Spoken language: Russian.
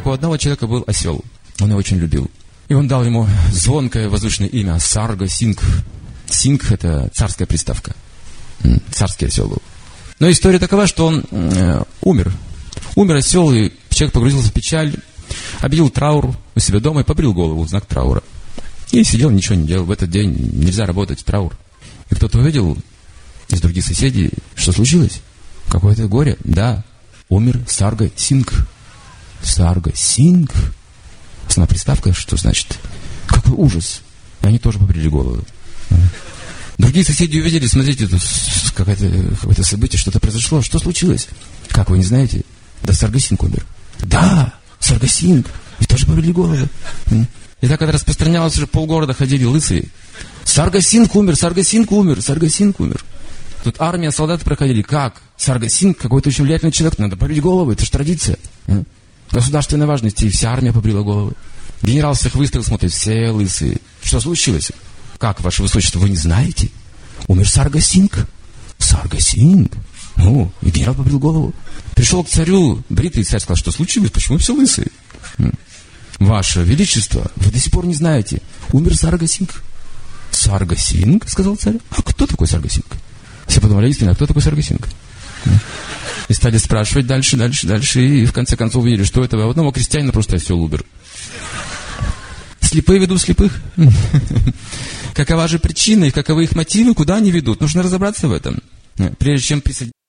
Так у одного человека был осел. Он его очень любил. И он дал ему звонкое воздушное имя Сарга Синг. Синг – это царская приставка. Царский осел был. Но история такова, что он умер. Умер осел, и человек погрузился в печаль, объявил траур у себя дома и побрил голову в знак траура. И сидел, ничего не делал. В этот день нельзя работать, траур. И кто-то увидел из других соседей, что случилось? Какое-то горе. Да, умер Сарга Синг. Сарга Синг. Сама приставка, что значит? Какой ужас. И они тоже побрили голову. Другие соседи увидели, смотрите, тут какое-то событие, что-то произошло. Что случилось? Как, вы не знаете? Да Сарга Синг умер. Да, Сарга Синг. И тоже побрили голову. И так это распространялось, уже полгорода ходили лысые. Сарга Синг умер, Сарга Синг умер, Сарга Синг умер. Тут армия, солдаты проходили. Как? Сарга Синг, какой-то очень влиятельный человек, надо побрить голову, это же традиция. Государственной важности, и вся армия побрила головы. Генерал всех выставил, смотрит, все лысые. Что случилось? Как, ваше высочество, вы не знаете? Умер Сарга Синг. Сарга Синг? Ну, и генерал побрил голову. Пришел к царю, бритый царь сказал, что случилось, почему все лысые? Ваше Величество, вы до сих пор не знаете. Умер Сарга Синг. Сарга Синг, сказал царь. А кто такой Сарга Синг? Все подумали, действительно, кто такой Сарга Синг? И стали спрашивать дальше, и в конце концов увидели, что этого одного крестьянина просто осел умер. Слепые ведут слепых. Какова же причина и каковы их мотивы, куда они ведут? Нужно разобраться в этом. Прежде чем присоединиться.